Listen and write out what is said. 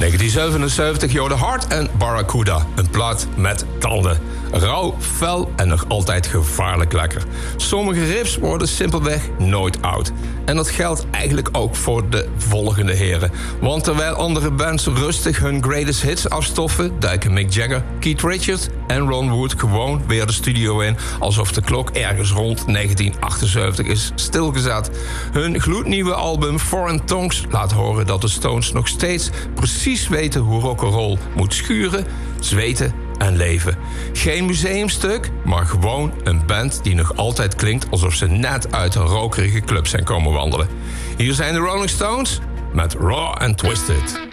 1977, Joe Hart en Barracuda. Een plaat met tanden. Rauw, fel en nog altijd gevaarlijk lekker. Sommige riffs worden simpelweg nooit oud. En dat geldt eigenlijk ook voor de volgende heren. Want terwijl andere bands rustig hun greatest hits afstoffen, duiken Mick Jagger, Keith Richards en Ron Wood gewoon weer de studio in, alsof de klok ergens rond 1978 is stilgezet. Hun gloednieuwe album Foreign Tongues laat horen dat de Stones nog steeds precies weten hoe rock'n'roll moet schuren, zweten en leven. Geen museumstuk, maar gewoon een band die nog altijd klinkt alsof ze net uit een rokerige club zijn komen wandelen. Hier zijn de Rolling Stones met Raw and Twisted.